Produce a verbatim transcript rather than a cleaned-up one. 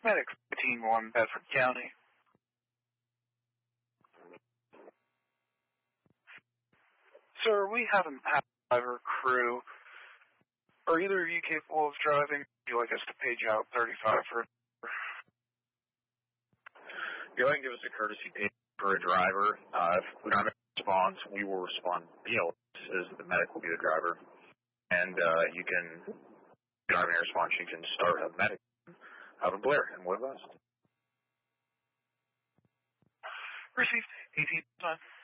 Medic fifteen one, Bedford County. Sir, we haven't had a driver crew. Are either of you capable of driving? Would you like us to page out thirty-five for a Go ahead and give us a courtesy page for a driver. Uh, if we don't have a response, we will respond. You know, as the medic will be the driver. And uh, you can, if you don't have any response, you can start a medic out of Blair and Wood West. Received. eighteen.